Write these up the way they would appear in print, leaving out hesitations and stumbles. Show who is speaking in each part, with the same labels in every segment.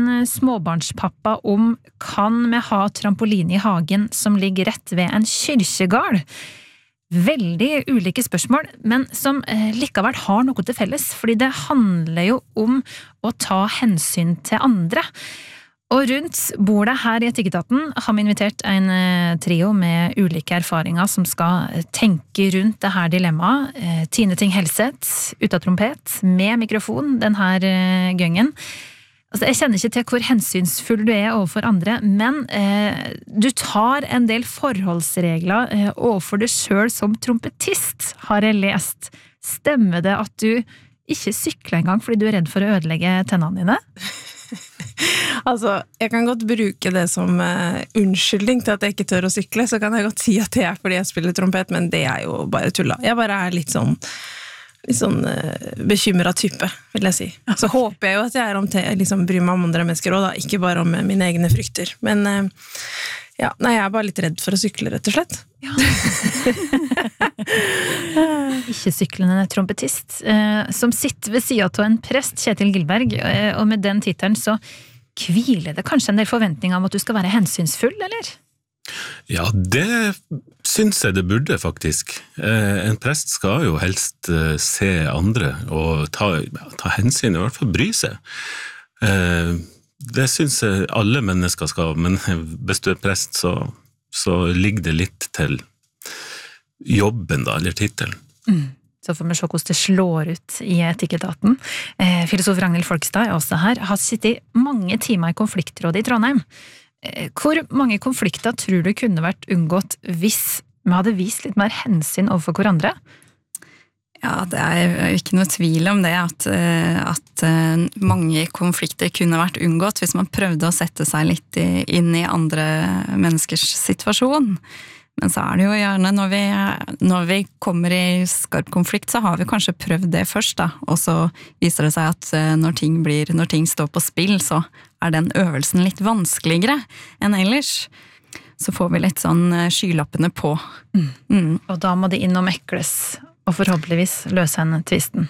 Speaker 1: småbarnspappa om kan vi ha trampoline i hagen som ligger rett ved en kyrkjegard? Veldig ulike spørsmål, men som likevel har noe til felles, fordi det handler jo om å ta hensyn til andre. Og rundt bordet her i Etikketaten har vi invitert en trio med ulike erfaringer som skal tenke rundt det her dilemmaet. Tine Ting Helseth, uten trompet, med mikrofon, den her gøngen. Altså, jeg kjenner ikke til hvor hensynsfull du overfor andre, men du tar en del forholdsregler overfor deg selv som trompetist, har jeg lest. Stemmer det at du ikke sykler engang fordi du redd for å ødelegge tennene dine?
Speaker 2: Altså, jeg kan godt bruke det som unnskyldning til at jeg ikke tør å sykle, så kan jeg godt si at det fordi jeg spiller trompet, men det jo bare tulla. Jeg bare litt sånn bekymret type, vil jeg si. Så håper jeg jo at jeg liksom bryr meg om andre mennesker også da, ikke bare om mine egne frykter. Men ja, nei, jeg bare litt redd for å sykle, rett og slett.
Speaker 1: Ja. Ikke syklende trompetist, som sitter ved siden av en prest, Kjetil Gilberg, og med den titelen så hviler det kanskje en del forventning om at du skal være hensynsfull, eller?
Speaker 3: Ja, det synes jeg det burde faktisk. En prest skal jo helst se andre og ta hensyn, i hvert fall bry seg. Det synes jeg alle mennesker skal, men hvis du prest så ligger det litt til jobben da, eller titelen.
Speaker 1: Så får vi se hvordan det slår ut i Etikketaten. Filosof Ragnhild Folkestad også her, har sittet mange timer i konfliktrådet i Trondheim. Hvor mange konflikter tror du kunne vært unngått hvis vi hadde vist litt mer hensyn overfor hverandre?
Speaker 4: Ja, det jo ikke noe tvil om det, at mange konflikter kunne vært unngått hvis man prøvde å sette seg litt inn i andre menneskers situasjon. Men så det jo gjerne, når vi kommer i skarp konflikt, så har vi kanskje prøvd det først da, og så viser det seg at når ting står på spill, så den øvelsen litt vanskeligere enn ellers. Så får vi litt sånn skylappene på.
Speaker 1: Og da må det inn og mekles, og forhåpentligvis løse en tvisten.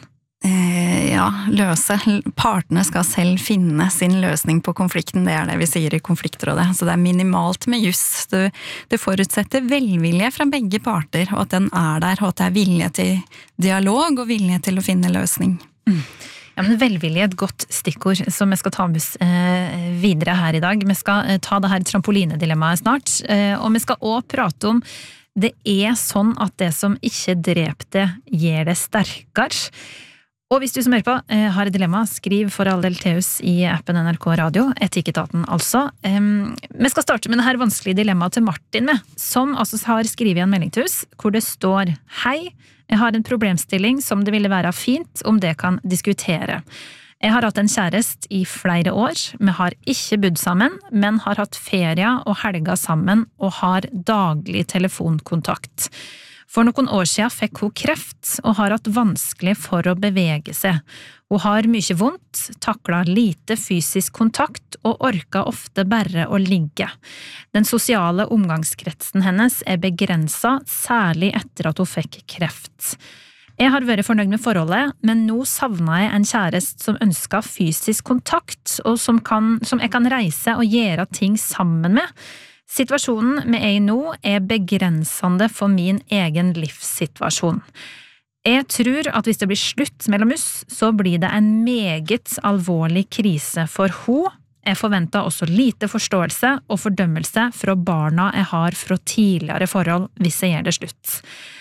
Speaker 4: Ja, løse. Partene skal selv finne sin løsning på konflikten, det det vi sier i konfliktrådet. Så det minimalt med juss. Det forutsetter velvilje fra begge parter, og at den der, og at det vilje til dialog og vilje til å finne løsning.
Speaker 1: Ja, men velvilje et godt stikkord som vi skal ta med videre her i dag. Vi skal ta det her trampolinedilemmaet snart, og vi skal også prate om det sånn at det som ikke drepte gjør det sterkere. Og hvis du som hører på har et dilemma, skriv for all del til oss i appen NRK Radio, Etikketaten altså. Vi skal starte med det her vanskelige dilemmaet til Martin som altså har skrivet en melding til oss, hvor det står: Hei, jeg har en problemstilling som det ville være fint om det kan diskutere. Jeg har hatt en kjærest i flere år, vi har ikke bodd sammen, men har hatt ferie og helger sammen og har daglig telefonkontakt. For noen år siden fikk hun kreft og har hatt vanskelig for å bevege seg. Hun har mye vondt, taklet lite fysisk kontakt og orket ofte bare å ligge. Den sosiale omgangskretsen hennes begrenset, særlig etter at hun fikk kreft. Jeg har vært fornøyd med forholdet, men nå savner jeg en kjærest som ønsker fysisk kontakt, og som jeg kan reise og gjøre ting sammen med. Situasjonen vi i nå begrensende for min egen livssituasjon. Jeg tror at hvis det blir slutt mellom oss, så blir det en meget alvorlig krise for henne. Jeg forventer også lite forståelse og fordømmelse fra barna jeg har fra tidligere forhold hvis jeg gjør det slutt.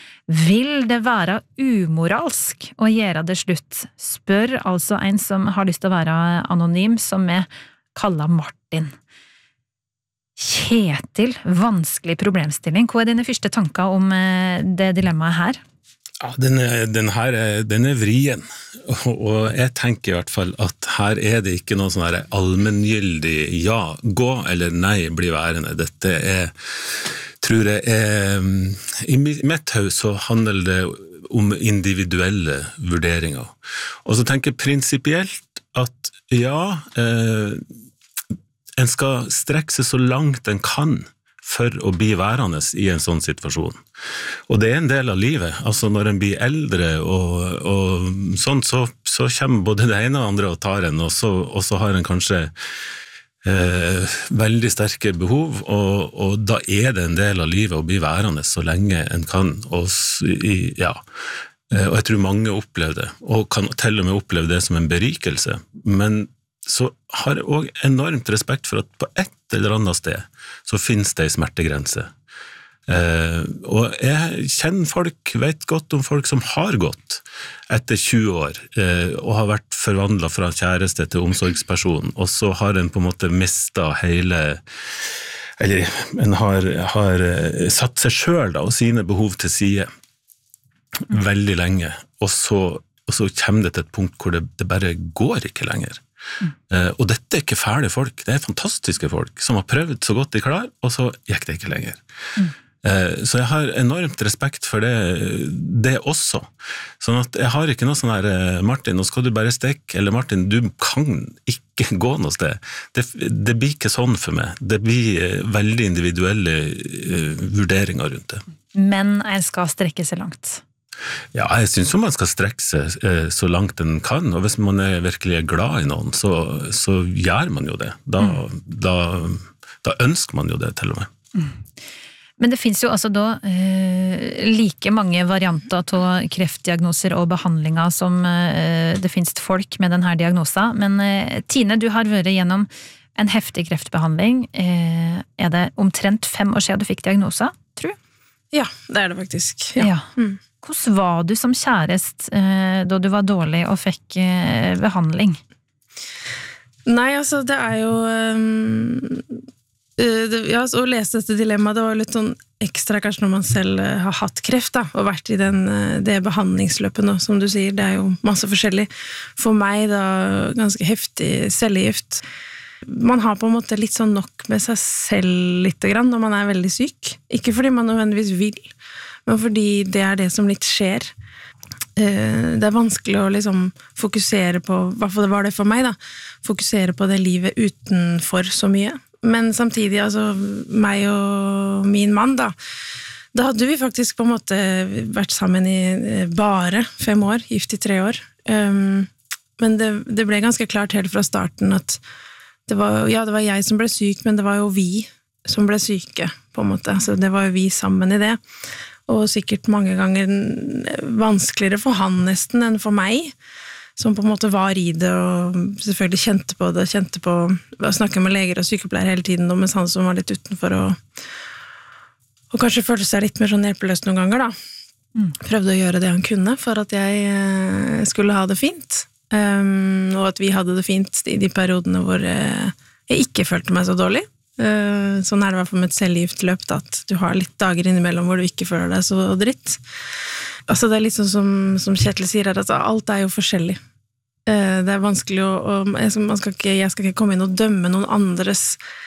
Speaker 1: Vil det være umoralsk å gjøre det slutt? Spør altså en som har lyst til å være anonym, som vi kaller Martin. Kjetil, vanskelig problemstilling. Hva dine første tanker om det dilemmaet her?
Speaker 3: Ja, den her vrien, og jeg tenker i hvert fall at her det ikke noe sånn her allmenngyldig ja, gå eller nei blir værende. Dette tror jeg i mitt hus så handler det om individuelle vurderinger. Og så tenker jeg prinsipielt at ja, en skal strekke seg så langt en kan for å bli værende i en sånn situasjon. Og det en del av livet. Altså når en blir eldre og sånn, så kommer både det ene og andre og tar en, og så har en kanskje veldig sterke behov, og da det en del av livet å bli værende så lenge en kan, og jeg tror mange opplever det, og kan til og med oppleve det som en berikelse, men så har jeg også enormt respekt for at på et eller annet sted så finnes det en smertegrense. Og jeg kjenner folk, vet godt om folk som har gått etter 20 år og har vært forvandlet fra kjæreste til omsorgsperson, og så har en på en måte mistet hele, eller en har satt seg selv da, og sine behov til side veldig lenge, og så kommer det til et punkt hvor det bare går ikke lenger. Og dette ikke fæle folk, det fantastiske folk som har prøvd så godt de klarer, og så gikk det ikke lenger. Så jeg har enormt respekt for det også. Sånn at jeg har ikke noe sånn her, Martin, nå skal du bare stikke, eller Martin, du kan ikke gå noe sted. Det blir ikke sånn for meg. Det blir veldig individuelle vurderinger rundt det.
Speaker 1: Men jeg skal strekke seg langt.
Speaker 3: Ja, jeg synes jo man skal strekke seg så langt en kan, og hvis man virkelig glad i noen, så gjør man jo det. Da ønsker man jo det til og med.
Speaker 1: Men det finnes jo altså da like mange varianter av kreftdiagnoser og behandlinger som det finnes folk med denne diagnosen. Men Tine, du har vært gjennom en heftig kreftbehandling. Det omtrent 5 år siden du fikk diagnosen, tror du?
Speaker 2: Ja, det det faktisk.
Speaker 1: Ja. Hvordan var du som kjærest da du var dårlig og fikk behandling?
Speaker 2: Nei, altså det jo å lese dette dilemmaet, det var litt sånn ekstra kanskje når man selv har hatt kreft da, og vært i det behandlingsløpet nå, som du sier, det jo masse forskjellig. For meg da, ganske heftig cellegift. Man har på en måte litt sånn nok med seg selv litt grann når man veldig syk. Ikke fordi man nødvendigvis vil, men fordi det det som litt skjer. Det vanskelig å liksom fokusere på, i hvert fall det var det for meg da, fokusere på det livet utenfor så mye. Men samtidig, altså, meg og min mann da hadde vi faktisk på en måte vært sammen i bare 5 år, gift i 3 år. Men det ble ganske klart helt fra starten at det var jeg som ble syk, men det var jo vi som ble syke, på en måte. Så det var jo vi sammen i det. Og sikkert mange ganger vanskeligere for han nesten enn for meg, som på en måte var i det, og selvfølgelig kjente på å snakke med leger og sykepleiere hele tiden, mens han som var litt utenfor, og kanskje følte seg litt mer sånn hjelpeløs noen ganger da. Prøvde å gjøre det han kunne for at jeg skulle ha det fint, og at vi hadde det fint i de periodene hvor jeg ikke følte meg så dårlig. Sånn det i hvert fall med et cellegiftløp da, at du har litt dager innimellom hvor du ikke føler deg så dritt. Altså det litt sånn som Kjetil sier her, at alt jo forskjellig. Det vanskelig jeg skal ikke komme inn og dømme noen andres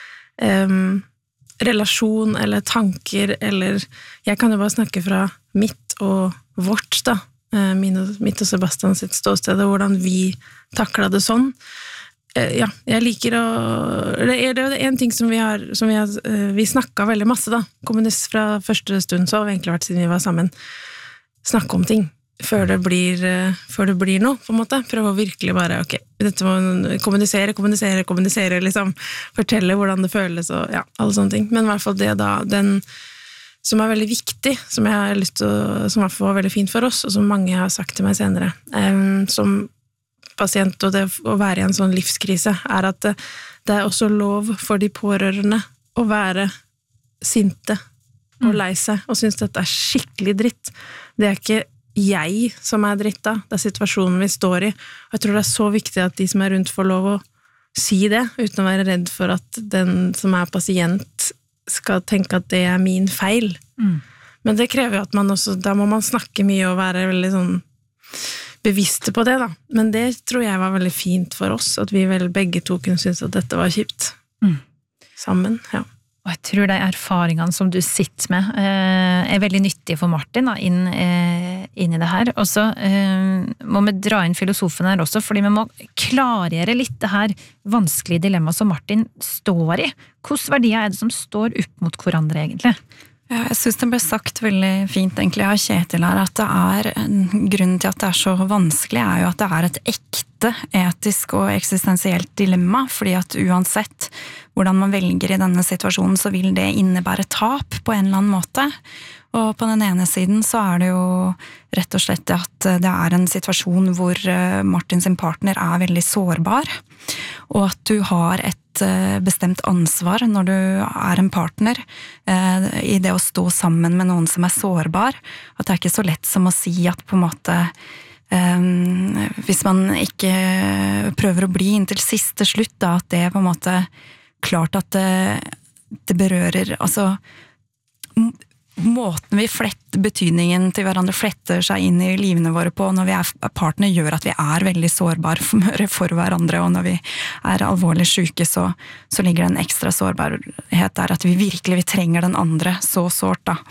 Speaker 2: relasjon eller tanker, eller jeg kan jo bare snakke fra mitt og vårt da, mitt og Sebastian sitt ståsted, og hvordan vi taklet det sånn. Ja, jeg liker å det en ting som vi snakket veldig masse da, fra første stund, så har vi egentlig vært siden vi var sammen, snakke om ting før det blir noe, på en måte. Prøve å virkelig bare, ok, dette må kommunisere, liksom, fortelle hvordan det føles, og ja, alle sånne ting. Men i hvert fall det da, den som veldig viktig, som jeg har lyst til som i hvert fall var veldig fint for oss, og som mange har sagt til meg senere, som pasient, og det å være i en sånn livskrise, at det også lov for de pårørende å være sinte og lei seg, og synes dette skikkelig dritt. Det ikke jeg som dritt da, det situasjonen vi står i, og jeg tror det så viktig at de som rundt får lov å si det, uten å være redd for at den som pasient skal tenke at det min feil. Men det krever jo at man også, da må man snakke mye og være veldig sånn bevisste på det da, men det tror jeg var veldig fint for oss, at vi vel begge to kunne synes at dette var kjipt. Sammen, ja.
Speaker 1: Og jeg tror de erfaringene som du sitter med veldig nyttige for Martin da, inn i det her. Og så må vi dra inn filosofen her også, fordi vi må klargjøre litt det her vanskelige dilemmaet som Martin står i. Hvilke verdier det som står opp mot hverandre egentlig?
Speaker 4: Ja, jeg synes det ble sagt veldig fint egentlig av Kjetil her, at grunnen til at det så vanskelig jo at det et ekte etisk og eksistensielt dilemma, fordi at uansett hvordan man velger i denne situasjonen, så vil det innebære tap på en eller annen måte. Og på den ene siden så det jo rett og slett at det en situasjon hvor Martin sin partner veldig sårbar, og at du har et bestemt ansvar når du en partner i det å stå sammen med noen som sårbar, at det ikke så lett som å si at på en måte hvis man ikke prøver å bli inntil siste slutt, da, at det på en måte klart at det berører, altså måten vi betydningen til hverandre fletter seg inn i livene våre på når vi partner gjør at vi veldig sårbare for hverandre, og når vi alvorlig syke så ligger det en ekstra sårbarhet der at vi virkelig trenger den andre så sårt da.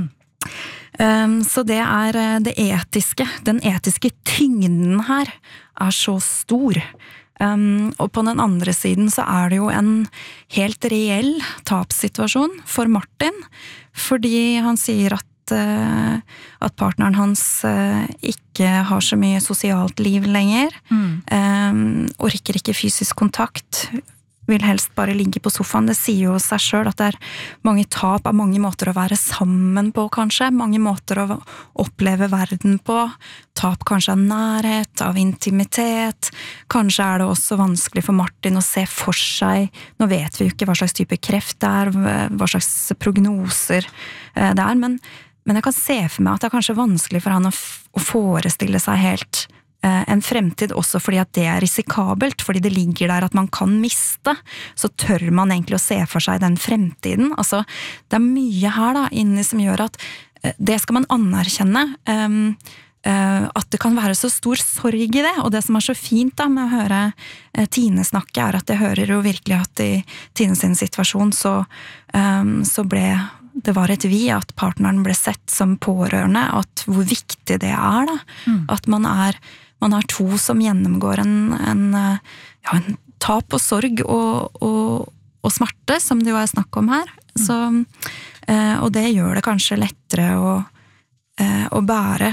Speaker 4: Så det det etiske, den etiske tyngden her så stor. Og på den andre siden så det jo en helt reell tapssituasjon for Martin, fordi han sier at partneren hans ikke har så mye sosialt liv lenger, orker ikke fysisk kontakt, vil helst bare ligge på sofaen. Det sier jo seg selv at det mange tap av mange måter å være sammen på, kanskje. Mange måter å oppleve verden på. Tap kanskje av nærhet, av intimitet. Kanskje det også vanskelig for Martin å se for seg. Nå vet vi jo ikke hva slags type kreft det hva slags prognoser det men jeg kan se for meg at det kanskje vanskelig for han å forestille seg helt en fremtid også fordi at det risikabelt, fordi det ligger der at man kan miste, så tør man egentlig å se for seg den fremtiden. Altså, det mye her da, inni som gjør at det skal man anerkjenne, at det kan være så stor sorg i det, og det som så fint da med å høre Tine snakke at jeg hører jo virkelig at i Tine sin situasjon så ble det var et vi at partneren ble sett som pårørende, at hvor viktig det da, at man to som gjennomgår en tap og sorg og smerte, som det jo snakk om her. Så, og det gjør det kanskje lettere å bære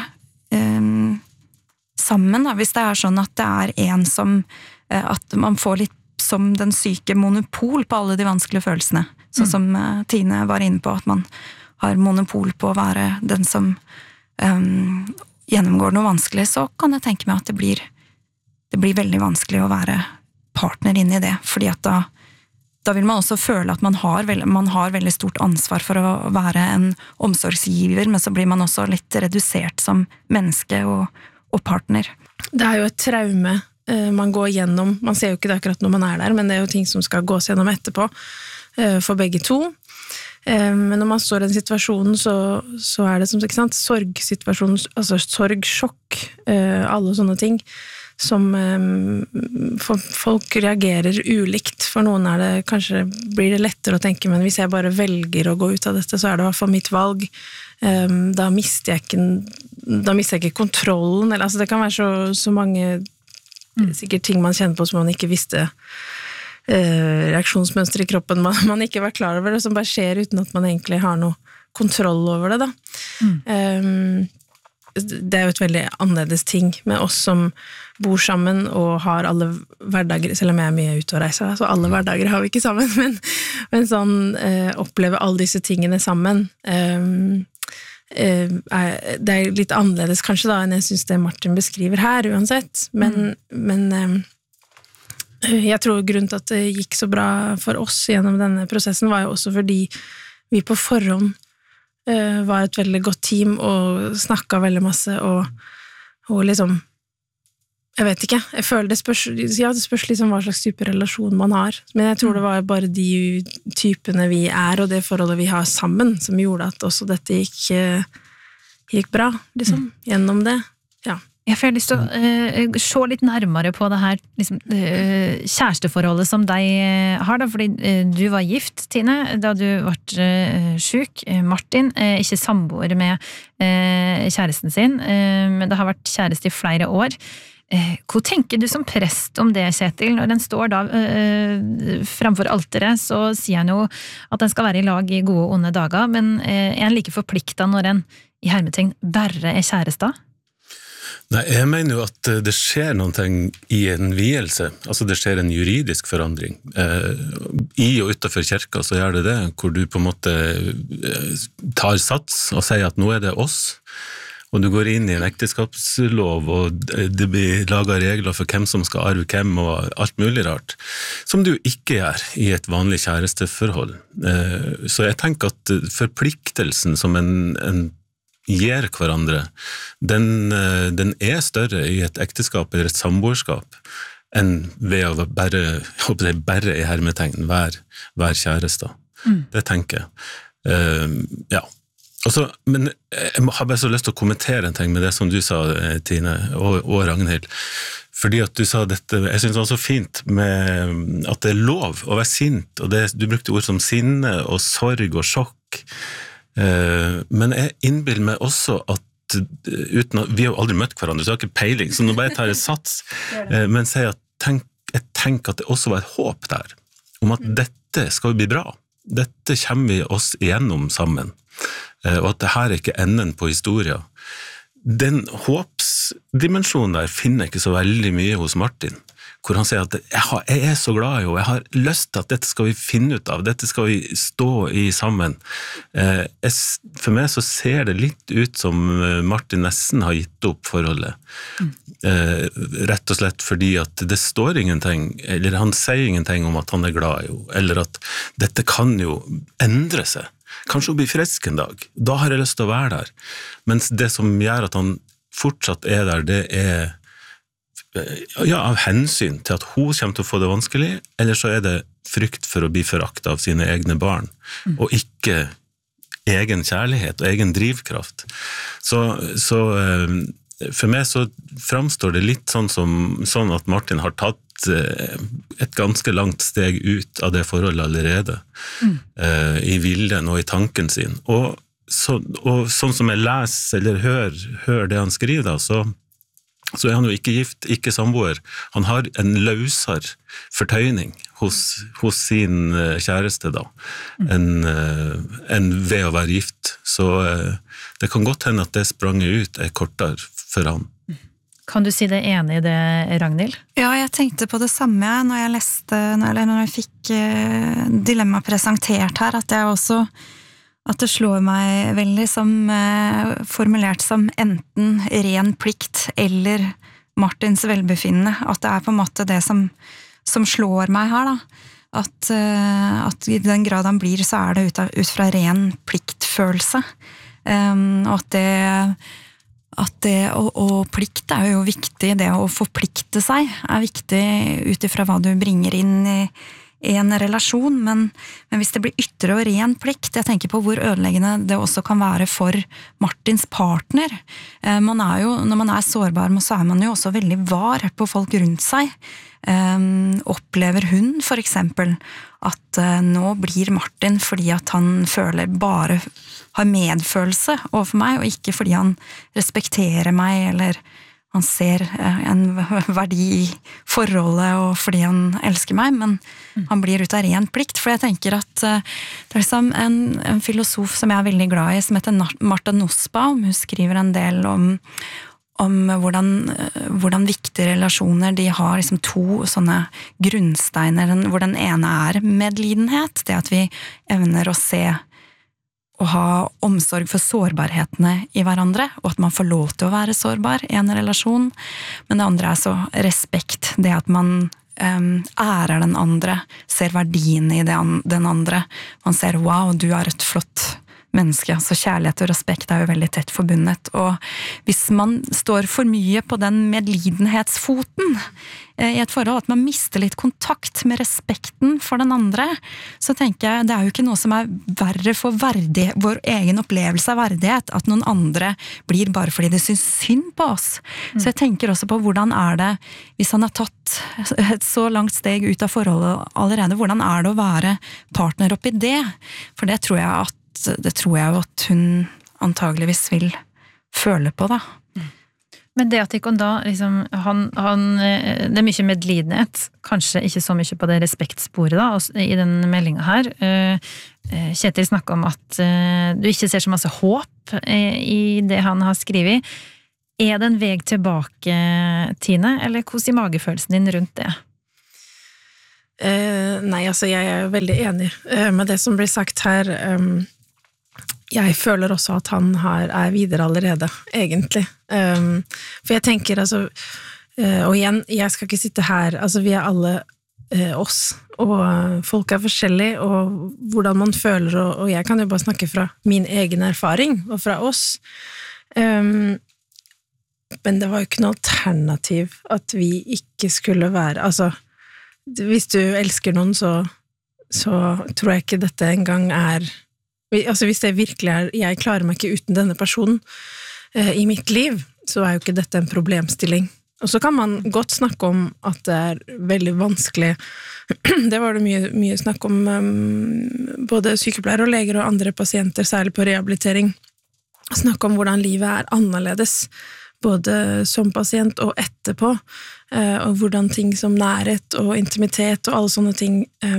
Speaker 4: sammen, da, hvis det sånn at det en som at man får litt som den syke monopol på alle de vanskelige følelsene, sånn som Tine var inne på, at man har monopol på å være den som gjennomgår noe vanskelig, så kan jeg tenke meg at det blir veldig vanskelig å være partner inn i det, fordi at da vil man også føle at man har veldig stort ansvar for å være en omsorgsgiver, men så blir man også litt redusert som menneske og partner.
Speaker 2: Det jo et traume man går gjennom, man ser jo ikke det akkurat når man der, men det jo ting som skal gås gjennom etterpå, for begge to. Men når man står i den situasjonen, så det som ikke sant, sorgsituasjon, altså sorgsjokk, alle sånne ting, som folk reagerer ulikt. For noen det kanskje blir det lettere å tenke, men hvis jeg bare velger å gå ut av dette, så det i hvert fall mitt valg. Da mister jeg ikke kontrollen, eller altså det kan være så mange sikkert ting man kjenner på som man ikke visste, reaksjonsmønster i kroppen man ikke var klar over, det som bare skjer uten at man egentlig har noe kontroll over det da. Det jo et veldig annerledes ting med oss som bor sammen og har alle hverdager, selv om jeg mye ute og reiser, så alle hverdager har vi ikke sammen, men sånn oppleve alle disse tingene sammen det litt annerledes kanskje da enn jeg synes det Martin beskriver her uansett, men jeg tror grunnen til at det gikk så bra for oss gjennom denne prosessen var jo også fordi vi på forhånd var et veldig godt team og snakket veldig masse og liksom jeg vet ikke, jeg føler det spørs liksom hva slags type relasjon man har, men jeg tror det var bare de typene vi og det forholdet vi har sammen som gjorde at også dette gikk bra liksom, gjennom det, ja.
Speaker 1: Jeg får lyst til å se litt nærmere på det her liksom, kjæresteforholdet som deg har da, fordi du var gift, Tine, da du ble syk. Martin, ikke samboer med kjæresten sin, men det har vært kjæreste i flere år. Hva tenker du som prest om det, Kjetil? Når den står da framfor alteret, så sier han jo at den skal være i lag i gode og onde dager, men han like forpliktet når en i hermetegn bare kjæreste?
Speaker 3: Nei, jeg mener jo at det skjer noe i en vielse, altså det skjer en juridisk forandring I og utenfor kirka så gjør det, hvor du på en måte tar sats og sier at nå det oss, og du går inn I en ekteskapslov, og det blir laget regler for hvem som skal arve hvem, og alt mulig rart, som du ikke gjør I et vanlig kjæresteforhold. Så jeg tenker at forpliktelsen som en gir hverandre, den større I et ekteskap eller et samboerskap, enn ved å bare I hermetegn hver kjæreste. Det tenker jeg. Ja. Også, men jeg har bare så lyst til å kommentere en ting med det som du sa, Tine, og Ragnhild. Fordi at du sa dette, jeg synes det var så fint med at det lov å være sint, og du brukte ord som sinne og sorg og sjokk. Men jeg innbiller meg også at vi har jo aldri møtt hverandre, så jeg har ikke peiling, så nå bare tar jeg sats, men sier at jeg tenker at det også var et håp der, om at dette skal bli bra. Dette kommer vi oss igjennom sammen. Og at det her ikke enden på historien. Den håpsdimensjonen der finner jeg ikke så veldig mye hos Martin, hvor han sier at jeg så glad I, og jeg har lyst til at dette skal vi finne ut av, dette skal vi stå I sammen. For meg så ser det litt ut som Martin nesten har gitt opp forholdet. Rett og slett fordi at det står ingenting, eller han sier ingenting om at han glad I, eller at dette kan jo endre seg. Kanskje hun blir frisk en dag. Da har jeg lyst til å være der. Mens det som gjør at han fortsatt der, det av hensyn til at hun kommer til å få det vanskelig, eller så det frykt for å bli foraktet av sine egne barn, og ikke egen kjærlighet og egen drivkraft. Så for meg så framstår det litt sånn at Martin har tatt et ganske langt steg ut av det forholdet allerede, I viljen og I tanken sin. Og sånn som jeg leser eller hører det han skriver da, så han jo ikke gift, ikke samboer. Han har en løsere fortøyning hos sin kjæreste da, enn ved å være gift. Så det kan godt hende at det spranget ut kortere for han.
Speaker 1: Kan du si det enig I det, Ragnhild?
Speaker 4: Ja, jeg tenkte på det samme når jeg leste, eller når jeg fikk dilemma presentert her, at det slår meg veldig som formulert som enten ren plikt eller Martins velbefinnende, at det på en måte det som slår meg her da, at I den grad han blir, så det ut fra ren pliktfølelse, og at det og plikt jo viktig, det å forplikte seg viktig utifra hva du bringer inn I en relasjon, men hvis det blir ytre og ren plikt, jeg tenker på hvor ødeleggende det også kan være for Martins partner. Man jo, når man sårbar, så man jo også veldig var på folk rundt seg. Opplever hun for eksempel at nå blir Martin fordi at han bare har medfølelse overfor meg, og ikke fordi han respekterer meg, eller han ser en verdi I forholdet, og fordi han elsker meg, men han blir ut av ren plikt, for jeg tenker at det liksom en filosof som jeg veldig glad I, som heter Martha Nussbaum, hun skriver en del om hvordan viktige relasjoner de har liksom to sånne grunnsteiner, hvor den ene medlidenhet, det at vi evner å se og ha omsorg for sårbarhetene I hverandre, og at man får lov til å være sårbar I en relasjon, men det andre så respekt, det at man ærer den andre, ser verdien I den andre, man ser wow, du et flott menneske, så kjærlighet og respekt jo veldig tett forbundet, og hvis man står for mye på den medlidenhetsfoten I et forhold, at man mister litt kontakt med respekten for den andre, så tenker jeg, det jo ikke noe som verre for vår egen opplevelse av verdighet, at noen andre blir bare fordi det synes synd på oss. Så jeg tenker også på hvordan det, hvis han har tatt et så langt steg ut av forholdet allerede, hvordan det å være partner oppi det? For det tror jeg at hun antageligvis vil føle på da.
Speaker 1: Men det at ikke da, liksom, det mye medlidenhet, kanskje ikke så mye på det respektsporet da, I den meldingen her. Kjetil snakket om at du ikke ser så masse håp I det han har skrivet. Det en veg tilbake, Tine, eller hvordan magefølelsen din rundt det?
Speaker 2: Nei, altså jeg veldig enig med det som blir sagt her. Jeg føler også at han videre allerede, egentlig. For jeg tenker, altså, og igjen, jeg skal ikke sitte her, altså vi alle oss, og folk forskjellige, og hvordan man føler, og jeg kan jo bare snakke fra min egen erfaring, og fra oss. Men det var jo ikke noe alternativ at vi ikke skulle være, altså, hvis du elsker noen, så tror jeg ikke dette engang altså hvis det virkelig jeg klarer meg ikke uten denne personen i mitt liv, så jo ikke dette en problemstilling. Og så kan man godt snakke om at det veldig vanskelig, det var det mye snakk om både sykepleiere og leger og andre pasienter, særlig på rehabilitering, snakke om hvordan livet annerledes, både som pasient og etterpå, og hvordan ting som nærhet og intimitet og alle sånne ting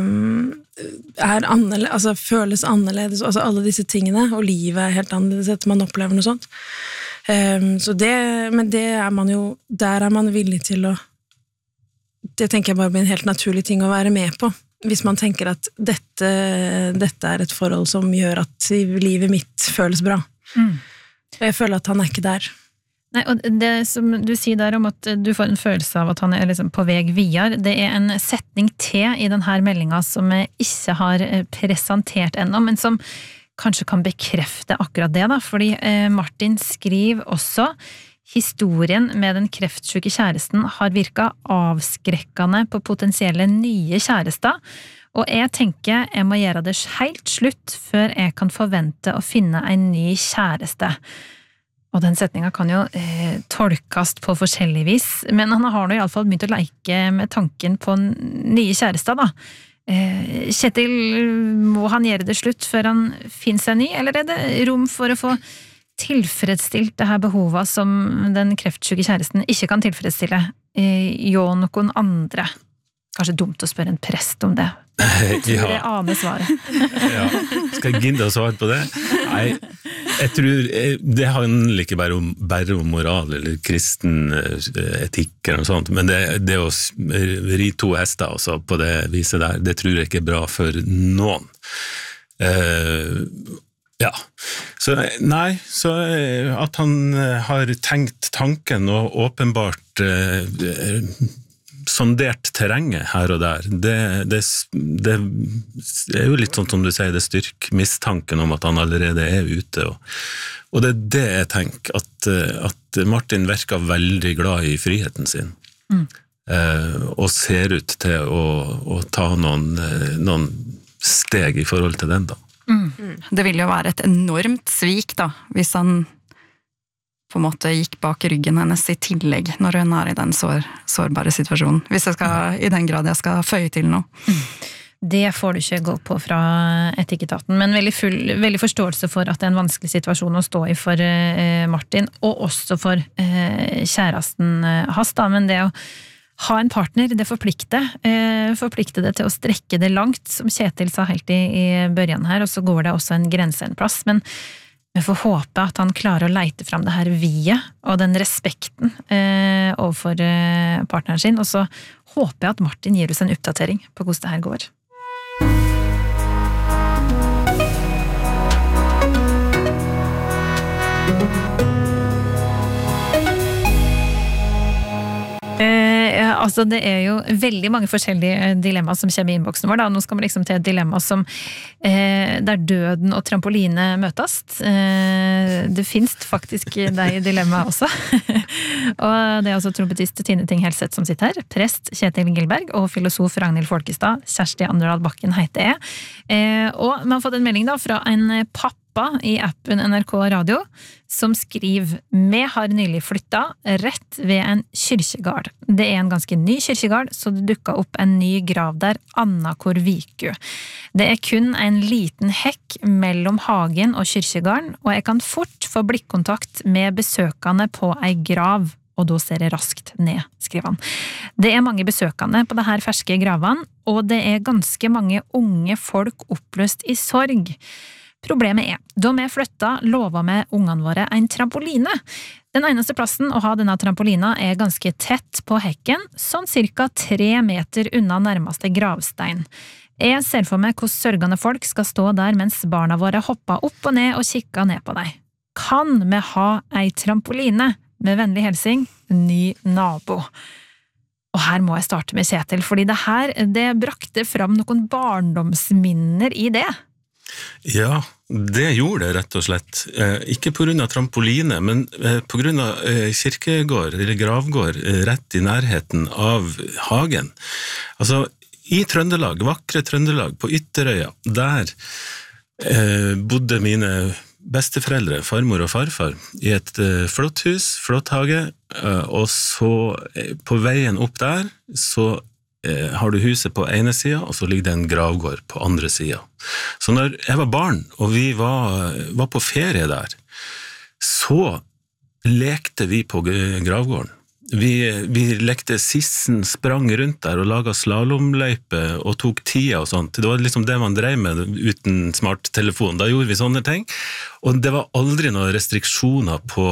Speaker 2: annerledes, altså føles annerledes, altså alle disse tingene, og livet helt annerledes etter man opplever noe sånt. Så men det man jo, der man villig til å, det tenker jeg bare blir en helt naturlig ting å være med på, hvis man tenker at dette et forhold som gjør at livet mitt føles bra. Og jeg føler at han ikke der.
Speaker 1: Nei, og det som du sier der om at du får en følelse av at han liksom på vei videre, det en setning til i denne meldingen som jeg ikke har presentert ennå, men som kanskje kan bekrefte akkurat det da, fordi Martin skriver også historien med den kreftsyke kjæresten har virket avskrekkende på potensielle nye kjærester, og jeg tenker jeg må gjøre det helt slutt før jeg kan forvente å finne en ny kjæreste. Og den setningen kan jo tolkes på forskjellig vis, men han har nå i alle fall begynt å leke med tanken på nye kjærester da. Kjetil, må han gjøre det slutt før han finner seg ny, eller det rom for å få tilfredsstilt det her behovet som den kreftsyke kjæresten ikke kan tilfredsstille jo noen andre? Kanskje dumt å spørre en prest om det. Jeg tror jeg aner svaret.
Speaker 3: Ja. Skal jeg ginde å svare på det? Nei, jeg tror det handler ikke bare om moral eller kristen etikk eller noe sånt, men det å ri to hester også på det viset der, det tror jeg ikke bra for noen. Ja, så nei, så at han har tenkt tanken og åpenbart sondert terrenget her og der, det jo litt sånn som du sier, det styrker mistanken om at han allerede ute, og det det jeg tenker, at Martin virker veldig glad i friheten sin, og ser ut til å ta noen steg i forhold til den da.
Speaker 4: Det vil jo være et enormt svik da, hvis han på en måte gikk bak ryggen hennes i tillegg når hun i den sårbare situasjonen. Hvis jeg i den grad jeg skal føye til noe.
Speaker 1: Det får du ikke gå på fra etikketaten, men veldig forståelse for at det en vanskelig situasjon å stå i for Martin, og også for kjæresten hans da, men det å ha en partner, det forplikter det til å strekke det langt, som Kjetil sa helt i børjan her, og så går det også en grense en plass, men vi får håpe at han klarer å leite fram det her vie og den respekten overfor partneren sin, og så håper jeg at Martin gir oss en oppdatering på hvordan det her går. Altså det jo veldig mange forskjellige dilemmaer som kommer i innboksen vår da. Nå skal vi liksom til et dilemma som der døden og trampoline møtes. Det finnes faktisk de dilemmaer også. Og det altså trompetist Tine Ting Helseth som sitter her, prest Kjetil Gilberg og filosof Ragnhild Folkestad, Kjersti Anderdal Bakken heter jeg. Og vi har fått en melding da fra en pappa i appen NRK Radio, som skriver: «Vi har nylig flyttet rett ved en kyrkjegard. Det en ganske ny kyrkjegard, så det dukket opp en ny grav der annenhver uke. Det kun en liten hekk mellom hagen og kyrkjegarden, og jeg kan fort få blikkontakt med besøkende på ei grav, og da ser jeg raskt ned», skriver han. Det mange besøkende på det her ferske gravene, og det ganske mange unge folk oppløst i sorg. Problemet da vi flytta, lovet vi ungene våre en trampoline. Den eneste plassen å ha denne trampolina ganske tett på hekken, sånn cirka 3 meter unna nærmeste gravstein. Jeg ser for meg hvordan sørgende folk skal stå der mens barna våre hopper opp og ned og kikker ned på deg. Kan vi ha ei trampoline? Med vennlig helsing, ny nabo. Og her må jeg starte med Kjetil, fordi det brakte fram noen barndomsminner i det.
Speaker 3: Ja, det gjorde det rett og slett. Ikke på grunn av trampoline, men på grunn av kirkegård, eller gravgård, rett i nærheten av hagen. Altså, i Trøndelag, vakre Trøndelag, på Ytterøya, der bodde mine besteforeldre, farmor og farfar, i et flott hus, flott hage, og så på veien opp der, så har du huset på ene siden, og så ligger det en gravgård på andre siden. Så når jeg var barn, og vi var på ferie der, så lekte vi på gravgården. Vi lekte sissen, sprang rundt der og laget slalomløype og tok tida og sånt. Det var liksom det man drev med uten smarttelefon. Da gjorde vi sånne ting. Og det var aldri noen restriksjoner på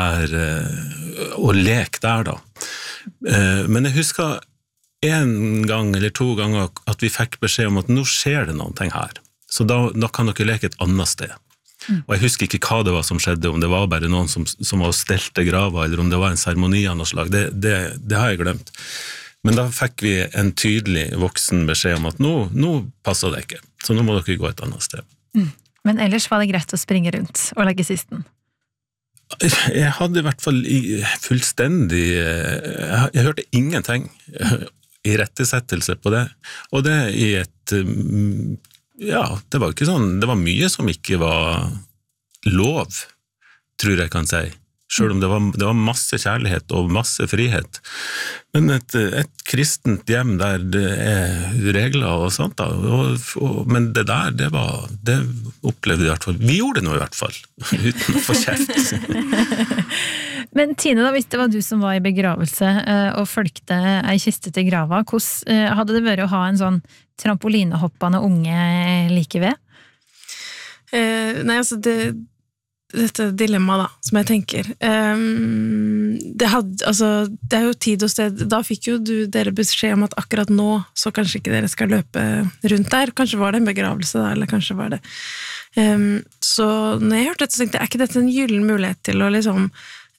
Speaker 3: å leke der da. Men jeg husker en gang eller 2 ganger at vi fikk beskjed om at nå skjer det noen ting her. Så da kan dere leke et annet sted. Og jeg husker ikke hva det var som skjedde, om det var bare noen som var stelte grava, eller om det var en seremoni av noe slag. Det har jeg glemt. Men da fikk vi en tydelig voksen beskjed om at nå passer det ikke, så nå må dere gå et annet sted.
Speaker 1: Men ellers var det greit å springe rundt og legge sisten?
Speaker 3: Jeg hadde i hvert fall fullstendig jeg hørte ingenting i rettesettelse på det, og det i et det var ikke sånn, det var mye som ikke var lov, tror jeg kan si, selv om det var masse kjærlighet og masse frihet. Men et kristent hjem der det regler og sånt da, men det der, det opplevde i hvert fall, vi gjorde det nå i hvert fall, uten å få kjeft.
Speaker 1: Men Tine, da, hvis det var du som var i begravelse og følte ei kiste til grava, hvordan hadde det vært å ha en sånn trampolinehoppende unge like ved?
Speaker 2: Nei, altså dette dilemmaet da, som jeg tenker. Det er jo tid og sted, da fikk jo dere beskjed om at akkurat nå, så kanskje ikke dere skal løpe rundt der, kanskje var det en begravelse da, eller kanskje var det. Så når jeg hørte dette, så tenkte jeg, ikke dette en gyllen mulighet til å liksom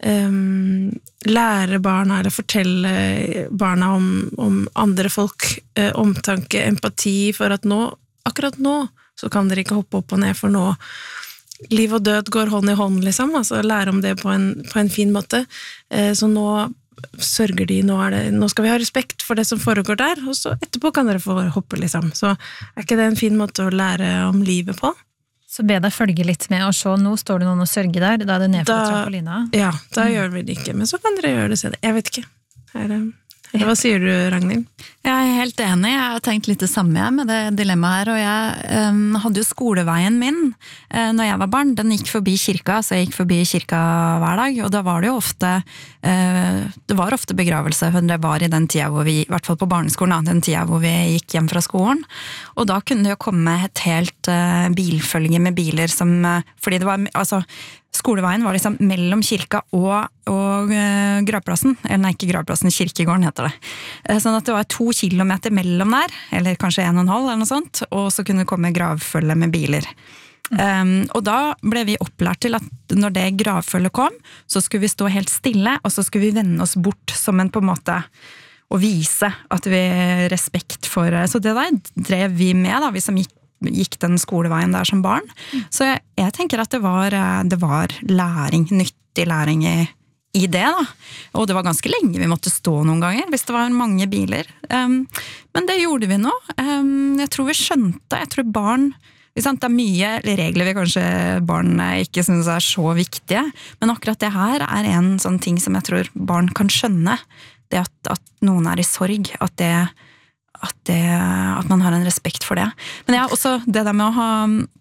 Speaker 2: lære barna eller fortelle barna om andre folk, omtanke, empati, for at akkurat nå så kan dere ikke hoppe opp og ned, for nå liv og død går hånd i hånd liksom, altså lære om det på en fin måte, så nå sørger de, nå skal vi ha respekt for det som foregår der, og så etterpå kan dere få hoppe liksom, så ikke det en fin måte å lære om livet på?
Speaker 1: Så be deg følge litt med, og så nå står det noen og sørger der, da er det ned fra trampolina.
Speaker 2: Ja, da gjør vi det ikke, men så kan dere gjøre det selv. Jeg vet ikke. Hva sier du, Ragnhild?
Speaker 4: Jeg er helt enig, jeg har tenkt litt det samme med det dilemmaet her, og jeg hadde jo skoleveien min når jeg var barn, den gikk forbi kirka, så jeg gikk forbi kirka hver dag, og da var det jo ofte, det var ofte begravelse, for det var i den tida hvor vi, i hvert fall på barneskolen, den tida hvor vi gikk hjem fra skolen, og da kunne det jo komme et helt bilfølge med biler som, fordi det var, altså, skoleveien var liksom mellom kirka og gravplassen, eller nei, ikke gravplassen, kirkegården heter det. Sånn at det var 2 kilometer mellom der, eller kanskje 1,5 eller noe sånt, og så kunne det komme gravfølge med biler. Og da ble vi opplært til at når det gravfølget kom, så skulle vi stå helt stille, og så skulle vi vende oss bort som en på en måte å vise at vi respekt for, så det der drev vi med da, vi som gikk den skoleveien der som barn. Så jeg tenker at det var læring, nyttig læring i det da. Og det var ganske lenge vi måtte stå noen ganger, hvis det var mange biler. Men det gjorde vi nå. Jeg tror vi skjønte, jeg tror barn, det er mye regler vi kanskje barn ikke synes er så viktige, men akkurat det her er en sånn ting som jeg tror barn kan skjønne. Det at noen er i sorg, at man har en respekt for det. Men ja, også det der med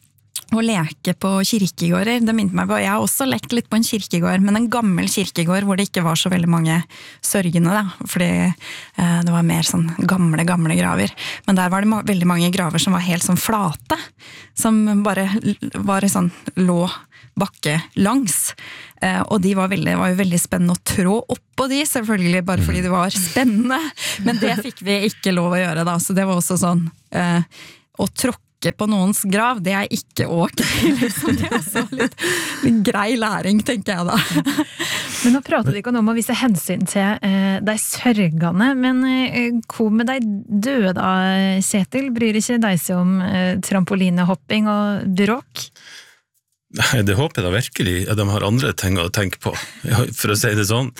Speaker 4: å leke på kirkegårder. Det minte meg på, jeg har også lekt litt på en kirkegård, men en gammel kirkegård hvor det ikke var så veldig mange sørgende, da, fordi det var mer sånn gamle graver. Men der var det veldig mange graver som var helt sånn flate, som bare var sånn lå bakke langs. Og de var jo veldig spennende å trå opp på de, selvfølgelig, bare fordi det var spennende. Men det fikk vi ikke lov å gjøre da, så det var også sånn å tråkke på noens grav, det er ikke ok. Liksom. Det er også litt grei læring, tenker jeg da.
Speaker 1: Men nå prater de ikke om å vise hensyn til de sørgende, men hva med de døde da, Kjetil? Bryr ikke deg seg om trampolinehopping og bråk?
Speaker 3: Nei, det håper jeg da virkelig at de har andre ting å tenke på, for å si det sånn.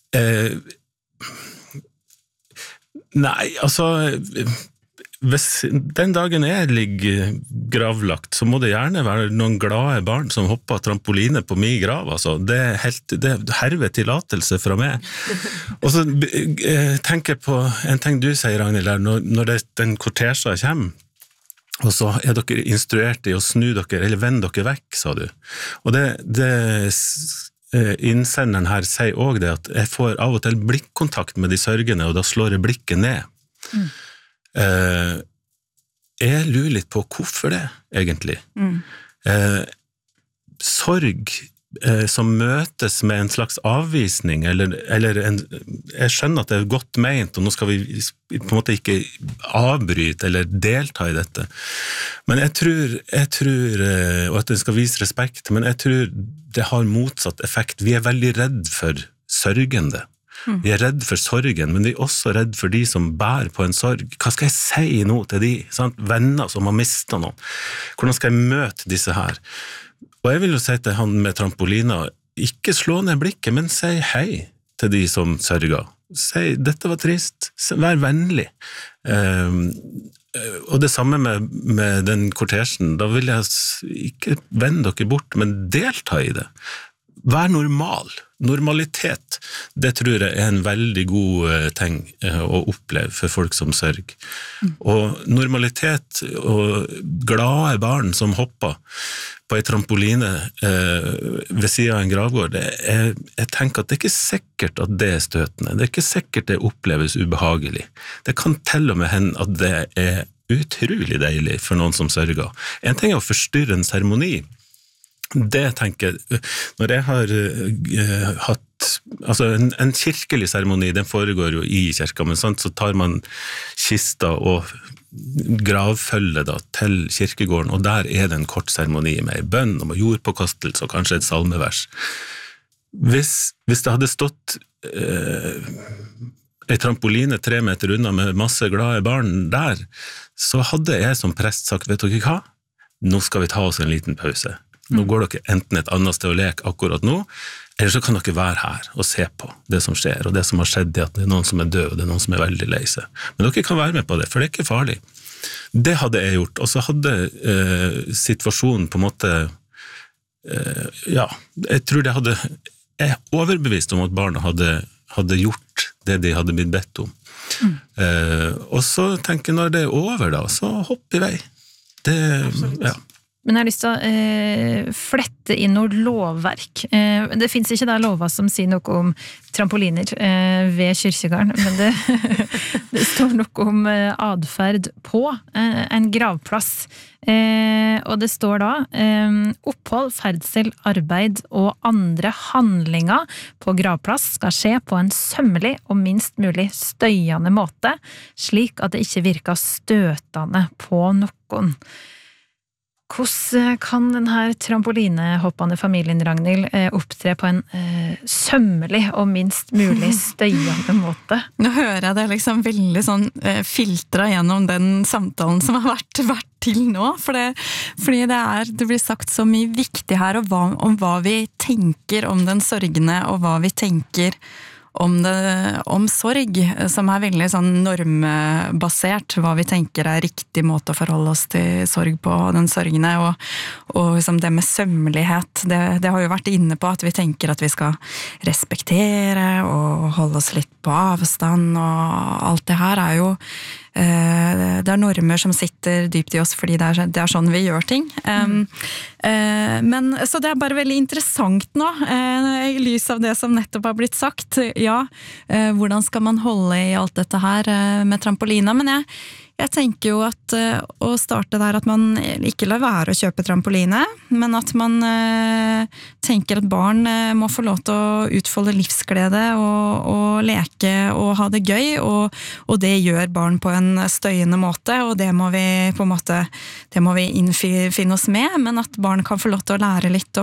Speaker 3: Nei, altså hvis den dagen jeg ligger gravlagt, så må det gjerne være noen glade barn som hopper trampoline på min grav, altså. Det er herved tillatelse fra meg. Og så tenker jeg på en ting du sier, Ragnhild, når den kortesjen kommer, og så er dere instruert i å snu dere, eller vende dere vekk, sa du. Og det innsenderen her sier også det, at jeg får av og til blikkontakt med de sørgende, og da slår jeg blikket ned. Jeg lurer litt på hvorfor det, egentlig. Sorg som møtes med en slags avvisning, eller jeg skjønner at det er godt ment, og nå skal vi på en måte ikke avbryte eller delta i dette, men jeg tror og at det skal vise respekt, men jeg tror det har motsatt effekt. Vi er veldig redd for sørgende. Vi er redd for sorgen, men vi er også redd for de som bærer på en sorg. Hva skal jeg si nå til de? Sant? Venner som har mistet noen. Hvordan skal jeg møte disse her? Og jeg vil jo si til han med trampolina, ikke slå ned blikket, men si hei til de som sørger. Si, dette var trist, vær vennlig. Og det samme med den kortesjen, da vil jeg ikke vende dere bort, men delta i det. Vær normal. Normalitet, det tror jeg er en veldig god ting å oppleve for folk som sørger. Og normalitet og glade barn som hopper på en trampoline ved siden av en gravgård, jeg tenker at det er ikke sikkert at det er støtende. Det er ikke sikkert det oppleves ubehagelig. Det kan til og med hende at det er utrolig deilig for noen som sørger. En ting er å forstyrre en seremoni. Det tenker jeg, når jeg har hatt, altså en kirkelig seremoni, den foregår jo i kirka, men sånn, så tar man kista og gravfølge da, til kirkegården, og der er det en kort seremoni med en bønn om jordpåkastelse og kanskje et salmevers. Hvis det hadde stått en trampoline 3 meter unna med masse glade barn der, så hadde jeg som prest sagt, vet dere hva? Nå skal vi ta oss en liten pause. Nå går dere enten et annet sted å leke akkurat nå, eller så kan dere være her og se på det som skjer, og det som har skjedd er at det er noen som er død, og det er noen som er veldig lei seg. Men dere kan være med på det, for det er ikke farlig. Det hadde jeg gjort, og så hadde situasjonen på en måte, jeg tror det hadde, jeg er overbevist om at barna hadde gjort det de hadde blitt bedt om. Og så tenker jeg, når det er over da, så hopp i vei. Ja.
Speaker 1: Men jeg har lyst til å flette inn noe lovverk. Det finnes ikke da lover som sier noe om trampoliner ved kirkegården, men det står noe om adferd på en gravplass. Og det står da opphold, ferdsel, arbeid og andre handlinger på gravplass skal skje på en sømmelig og minst mulig støyende måte, slik at det ikke virker støtende på noen. Hvordan kan denne trampolinehoppende familien, Ragnhild, opptre på en sømmelig og minst mulig støyende måte?
Speaker 4: Nå hører jeg det liksom veldig sånn filtret gjennom den samtalen som har vært til nå, fordi det blir sagt så mye viktig her om hva vi tenker om den sørgende, og hva vi tenker om sorg, som veldig sånn normbasert, hva vi tenker riktig måte å forholde oss til sorg på, den sørgende, og liksom det med sømmelighet, det har jo vært inne på at vi tenker at vi skal respektere og holde oss litt på avstand, og alt det her jo det normer som sitter dypt i oss fordi det sånn vi gjør ting. Men, så det bare veldig interessant nå, i lys av det som nettopp har blitt sagt. Ja, hvordan skal man holde i alt dette her med trampolina? Men jeg tenker jo at å starte der at man ikke lar være å kjøpe trampoline, men at man tenker at barn må få lov til å utfolde livsglede og leke og ha det gøy, og det gjør barn på en støyende måte, og det må vi på en måte innfinne oss med, men at barn kan få lov til å lære litt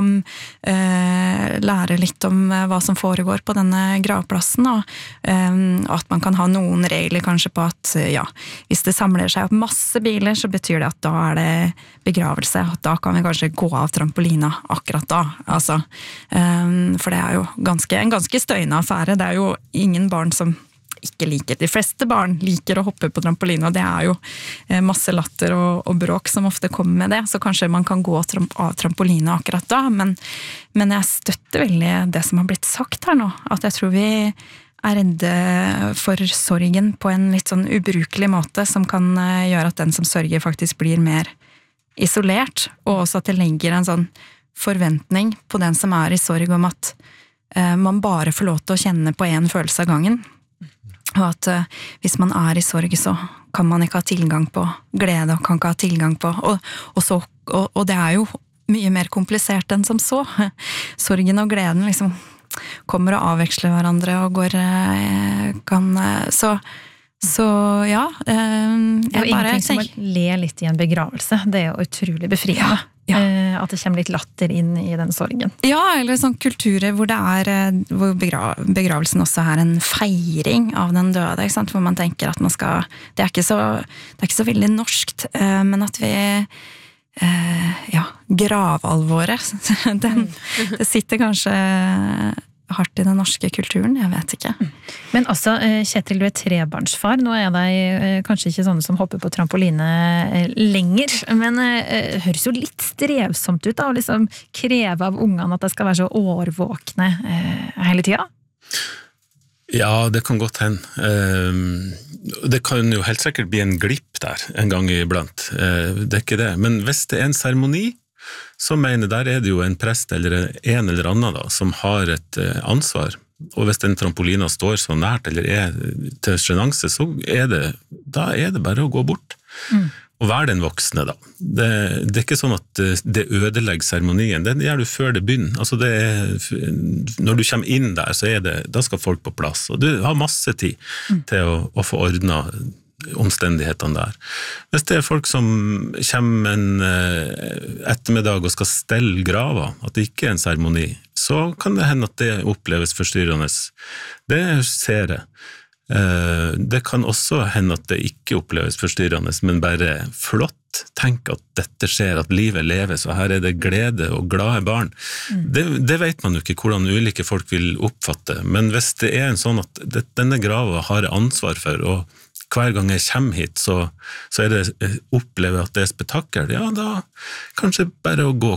Speaker 4: om hva som foregår på denne gravplassen, og at man kan ha noen regler kanskje på at ja, hvis det samler seg opp masse biler, så betyr det at da det begravelse, at da kan vi kanskje gå av trampolina akkurat da, altså. For det jo en ganske støyende affære, det jo ingen barn som ikke liker, de fleste barn liker å hoppe på trampolina, det jo masse latter og bråk som ofte kommer med det, så kanskje man kan gå av trampolina akkurat da, men jeg støtter veldig det som har blitt sagt her nå, at jeg tror vi redde for sorgen på en litt sånn ubrukelig måte, som kan gjøre at den som sørger faktisk blir mer isolert, og også at det legger en sånn forventning på den som i sorg om at man bare får lov til å kjenne på en følelse av gangen, og at hvis man i sorg så kan man ikke ha tilgang på glede, og kan ikke ha tilgang på, og det jo mye mer komplisert enn som så. Sorgen og gleden liksom kommer og avveksler hverandre og går så ja
Speaker 1: jeg bare ingenting som å le litt i en begravelse, det jo utrolig befriende at det kommer litt latter inn i den sorgen.
Speaker 4: Ja, eller sånn kulturer hvor hvor begravelsen også en feiring av den døde, ikke sant? Hvor man tenker at man skal, det ikke så veldig norskt, men at vi gravalvoret det sitter kanskje hardt i den norske kulturen, jeg vet ikke.
Speaker 1: Men altså, Kjetil, du trebarnsfar, nå de kanskje ikke sånne som hopper på trampoline lenger, men høres jo litt strevsomt ut da, å liksom kreve av ungene at de skal være så årvåkne hele tida?
Speaker 3: Ja, det kan godt hende. Det kan jo helt sikkert bli en glipp der en gang iblant. Det ikke det. Men hvis det en seremoni, så mener der det jo en prest eller en eller annen da, som har et ansvar. Og hvis den trampolina står så nært eller til sjenanse, så da det bare å gå bort. Og være den voksne da. Det ikke sånn at det ødelegger seremonien, det gjør du før det begynner. Altså når du kommer inn der, så da skal folk på plass, og du har masse tid til å få ordnet omstendighetene der. Hvis det folk som kommer en ettermiddag og skal stelle grava, at det ikke en seremoni, så kan det hende at det oppleves forstyrrende. Det ser jeg. Det kan også hende at det ikke oppleves forstyrrende, men bare flott. Tenk at dette skjer, at livet leves, og her det glede og glade barn. Det vet man jo ikke hvordan ulike folk vil oppfatte, men hvis det en sånn at denne grava har ansvar for, og hver gang jeg kommer hit, så det opplever at det spetakkel, ja, da kanskje bare å gå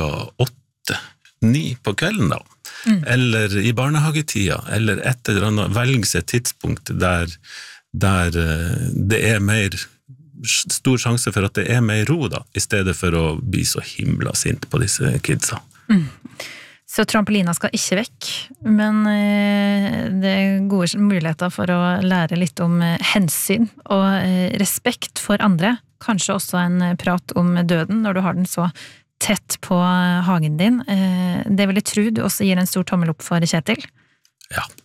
Speaker 3: 8-9 på kvelden da, eller i barnehagetida, eller et eller annet, velge seg et tidspunkt der det mer stor sjanse for at det mer ro da, i stedet for å bli så himla sint på disse kidsa.
Speaker 1: Så trampolina skal ikke vekk, men det gode muligheter for å lære litt om hensyn og respekt for andre. Kanskje også en prat om døden når du har den så tett på hagen din. Det vil jeg tro du også gir en stor tommel opp for, Kjetil.
Speaker 3: Ja.